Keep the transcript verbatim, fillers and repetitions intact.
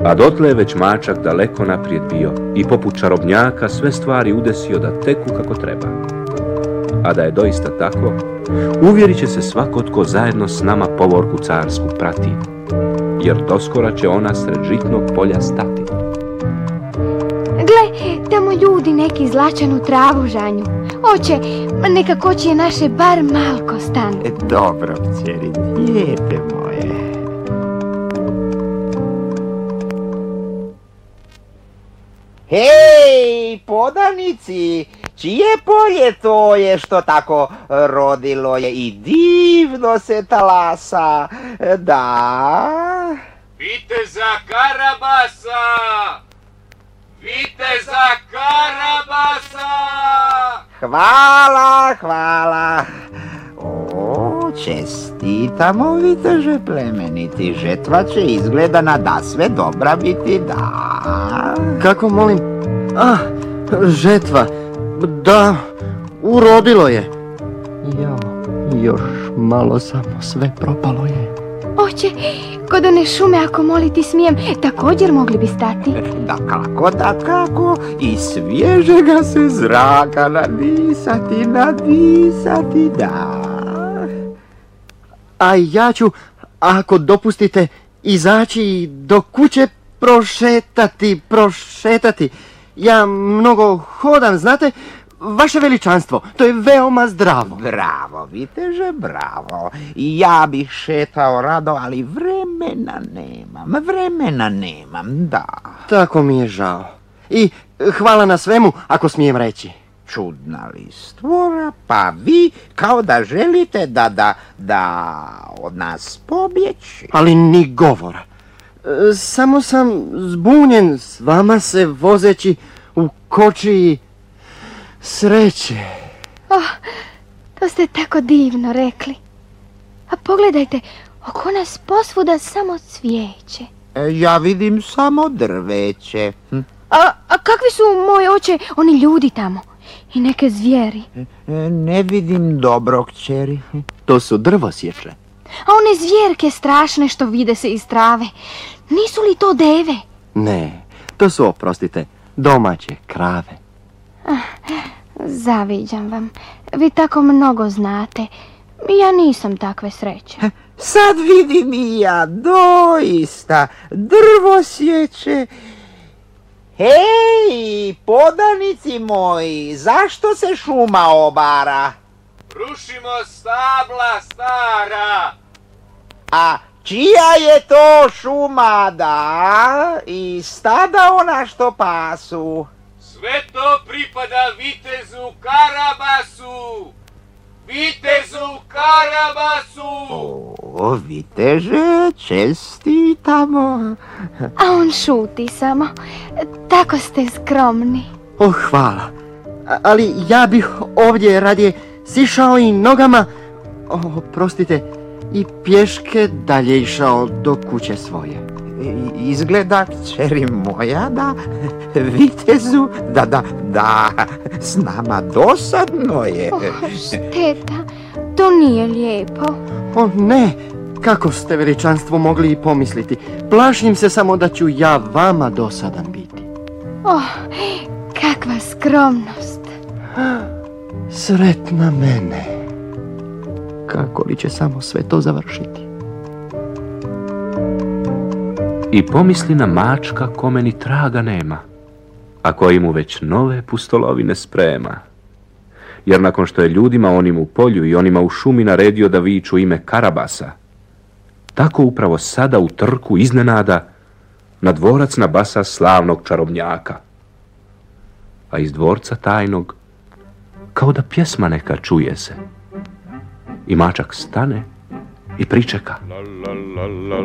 A dotle je već mačak daleko naprijed bio i poput čarobnjaka sve stvari udesio da teku kako treba. A da je doista tako, uvjerit će se svako tko zajedno s nama povorku carsku prati, jer doskora će ona sred žitnog polja stati. Gle, tamo ljudi neki zlačanu travu žanju. Oće, nekako će naše bar malko stanu. E, dobro, kćeri, lijepe moje. Hej, podanici, čije polje to je što tako rodilo je i divno se talasa, da? Viteza Karabasa! Viteza Karabasa! Hvala, hvala. O, čestitamo, viteže plemeniti, žetva će izgleda nadasve dobra biti, da. Kako molim? Ah, žetva. Da, urodilo je. Jao, još malo samo sve propalo je. Oće, kod one šume, ako moliti smijem, također mogli bi stati. Da kako, da kako, i svježega se zraka nadisati, nadisati, da. A ja ću, ako dopustite, izaći do kuće prošetati, prošetati. Ja mnogo hodam, znate, vaše veličanstvo, to je veoma zdravo. Bravo, viteže, bravo. I ja bih šetao rado, ali vremena nemam, vremena nemam, da. Tako mi je žao. I hvala na svemu, ako smijem reći. Čudna li stvora, pa vi kao da želite da, da, da od nas pobjeći. Ali ni govora. E, samo sam zbunjen s vama se vozeći u kočiji sreće. Oh, to ste tako divno rekli. A pogledajte, oko nas posvuda samo cvijeće. E, ja vidim samo drveće. Hm? A, a kakvi su, moj oče, oni ljudi tamo? I neke zvijeri. E, ne vidim dobro, kćeri. To su drvosječe. A one zvjerke strašne što vide se iz trave, nisu li to deve? Ne, to su, oprostite, domaće krave. Ah, zaviđam vam. Vi tako mnogo znate. Ja nisam takve sreće. Sad vidim i ja, doista, drvosječe. Hej, podanici moji, zašto se šuma obara? Rušimo stabla stara! A čija je to šuma, da? I stada ona što pasu? Sve to pripada vitezu Karabasu! Vitezu Karabasu! O, viteže, čestitamo. A on šuti samo. Tako ste skromni. Oh, hvala. A, ali ja bih ovdje radije sišao i nogama, oh, prostite, i pješke dalje išao do kuće svoje. Izgleda, kćeri moja, da, vitezu, da, da, da, s nama dosadno je. Oh, šteta, to nije lijepo. O ne, kako ste veličanstvo mogli i pomisliti. Plašim se samo da ću ja vama dosadan biti. Oh, kakva skromnost. Sretna mene. Kako li će samo sve to završiti? I pomisli na mačka kome ni traga nema, a koji mu već nove pustolovine sprema. Jer nakon što je ljudima onim u polju i onima u šumi naredio da viču ime Karabasa, tako upravo sada u trku iznenada na dvorac nabasa slavnog čarobnjaka. A iz dvorca tajnog, kao da pjesma neka čuje se, i mačak stane i pričeka.